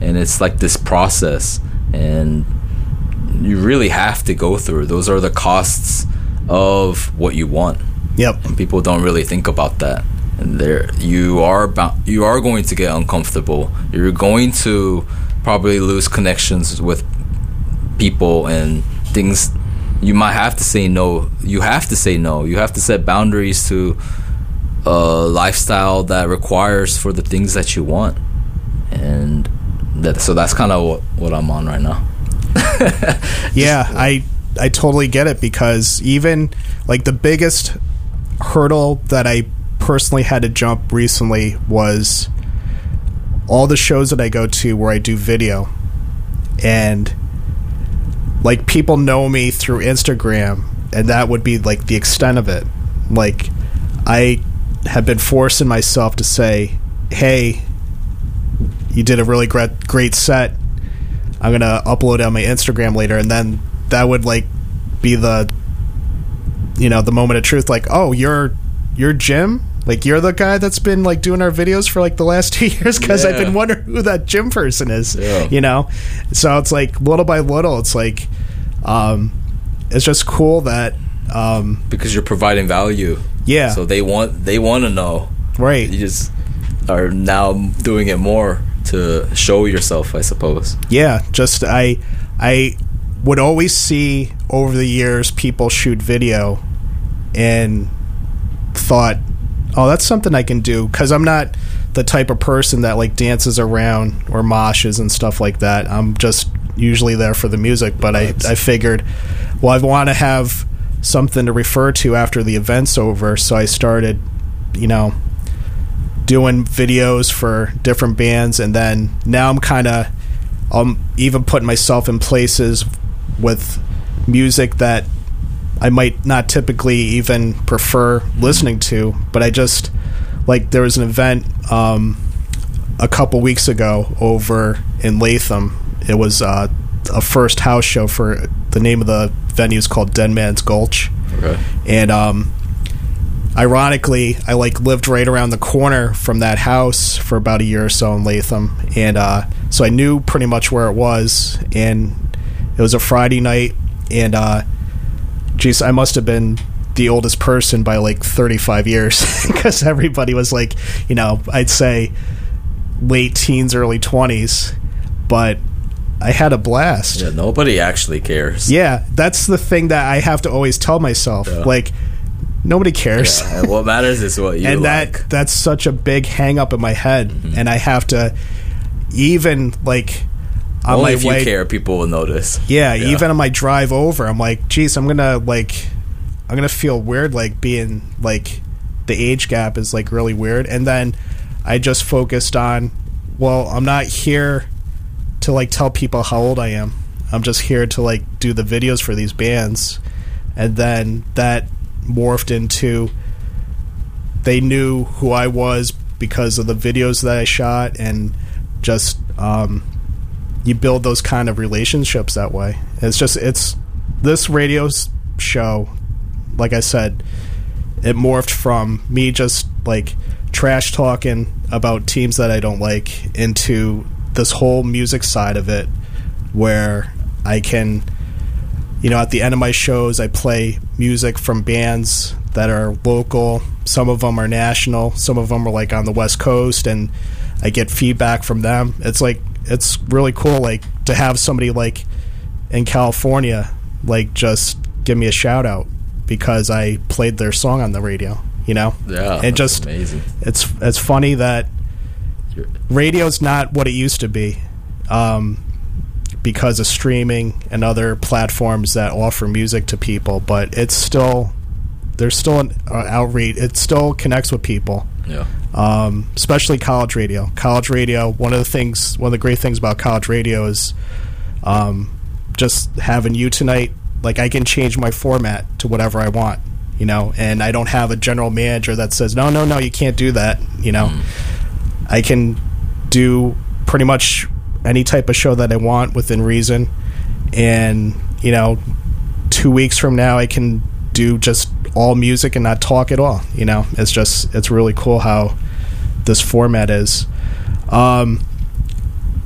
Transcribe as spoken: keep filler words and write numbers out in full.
and it's like this process, and you really have to go through. Those are the costs of what you want. Yep. And people don't really think about that. And there, you are about, you are going to get uncomfortable. You're going to probably lose connections with people and things. You might have to say no. You have to say no. You have to set boundaries to a lifestyle that requires for the things that you want. And that, so that's kind of what, what I'm on right now. Yeah, I I totally get it, because even like the biggest hurdle that I personally had to jump recently was all the shows that I go to where I do video, and like people know me through Instagram, and that would be like the extent of it. Like I have been forcing myself to say, hey, you did a really great great set, I'm gonna upload it on my Instagram later, and then that would like be the, you know, the moment of truth. Like, oh, you're you're Jim, like you're the guy that's been like doing our videos for like the last two years, because yeah. I've been wondering who that Jim person is. Yeah. You know, so it's like little by little, it's like, um, it's just cool that um, because you're providing value. Yeah. So they want they want to know. Right. You just are now doing it more to show yourself, I suppose. Yeah, just I I would always see over the years people shoot video and thought, oh, that's something I can do, because I'm not the type of person that like dances around or moshes and stuff like that. I'm just usually there for the music, but I, I figured, well, I want to have something to refer to after the event's over, so I started, you know, doing videos for different bands, and then now I'm kind of I'm even putting myself in places with music that I might not typically even prefer listening to, but I just, like, there was an event um, a couple weeks ago over in Latham. It was uh, a first house show for, the name of the venue is called Dead Man's Gulch. Okay. And um ironically, I like lived right around the corner from that house for about a year or so in Latham, and uh, so I knew pretty much where it was. And it was a Friday night, and uh, geez, I must have been the oldest person by like thirty-five years, because everybody was like, you know, I'd say late teens, early twenties, but I had a blast. Yeah, nobody actually cares. Yeah, that's the thing that I have to always tell myself, yeah. like. Nobody cares. Yeah, what matters is what you and like. that that's such a big hang up in my head, mm-hmm. and I have to even like on Only my if way, you care, people will notice. Yeah, yeah, even on my drive over, I'm like, geez, I'm gonna like, I'm gonna feel weird, like being like the age gap is like really weird, and then I just focused on, well, I'm not here to like tell people how old I am. I'm just here to like do the videos for these bands, and then that morphed into they knew who I was because of the videos that I shot, and just um, you build those kind of relationships that way. It's just it's this radio show, like I said, it morphed from me just like trash talking about teams that I don't like into this whole music side of it, where I can, you know, at the end of my shows, I play music from bands that are local. Some of them are national. Some of them are like on the West Coast, and I get feedback from them. It's like, it's really cool, like to have somebody like in California, like just give me a shout out because I played their song on the radio, you know? Yeah, and just amazing. It's it's funny that radio's not what it used to be. Um, because of streaming and other platforms that offer music to people, but it's still, there's still an uh, outreach. It still connects with people. Yeah. Um, especially college radio. College radio, one of the things, one of the great things about college radio is um, just having you tonight, like I can change my format to whatever I want, you know, and I don't have a general manager that says, no, no, no, you can't do that, you know. Mm. I can do pretty much any type of show that I want within reason, and you know, two weeks from now I can do just all music and not talk at all. You know, it's just it's really cool how this format is. Um,